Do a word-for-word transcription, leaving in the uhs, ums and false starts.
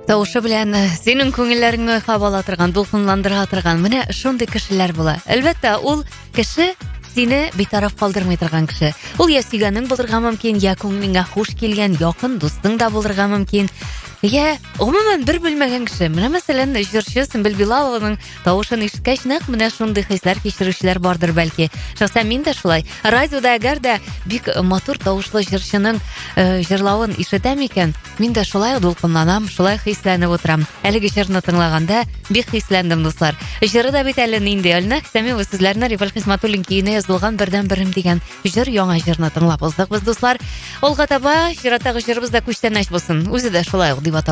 Тавышы белән синең күңелләреңне кабала торган, дулкынландыра торган менә шундый кешеләр була. Әлбәттә, ул кеше сине битараф калдырмый торган кеше. Ул я сөйгәнең булырга мөмкин, я күңелеңә хуш килгән якын дустың да булырга мөмкин. Я, гомумән бер белмәгән кеше. Менә мәсәлән, җырчы Сөмбел Билалованың тавышын ишеткәч, нәкъ менә шундый хисләр кичерүчеләр бардыр бәлки. Шәхсән мин дә шулай. Радиода әгәр дә бик матур тавышлы җырчының җырлавын ишетәм икән, мин дә шулай дулкынланам, шулай хисләнеп утырам. Әлеге җырны тыңлаганда бик хисләндем, дуслар. Җыры да бит әле нинди, Әлнә Хисәмова сүзләренә Рифат Хисмәтуллин киенә язылган бердән берем дигән җыр, яңа җырны тыңлап уздык без, дуслар. Алга таба чираттагы җырыбыз да күчтәнәч булсын. Үзе дә шулай ук